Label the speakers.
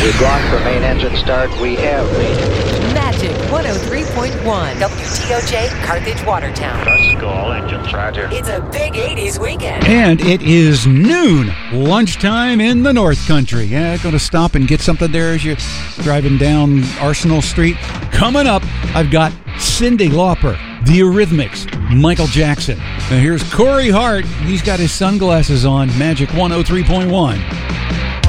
Speaker 1: We've gone for main engine start. We have main engine.
Speaker 2: Magic 103.1 WTOJ, Carthage, Watertown.
Speaker 1: Let's go, all engines. Roger.
Speaker 2: It's a big 80s weekend.
Speaker 3: And it is noon, lunchtime in the North Country. Yeah, going to stop and get something there as you're driving down Arsenal Street. Coming up, I've got Cyndi Lauper, The Eurythmics, Michael Jackson. Now here's Corey Hart. He's got his sunglasses on. Magic 103.1.